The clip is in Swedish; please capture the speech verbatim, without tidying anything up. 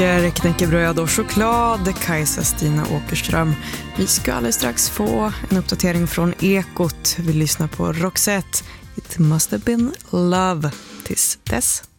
Knäckebröd och choklad, Kajsa Stina Åkerström. Vi ska alldeles strax få en uppdatering från Ekot. Vi lyssnar på Roxette. It must have been love. Tills dess.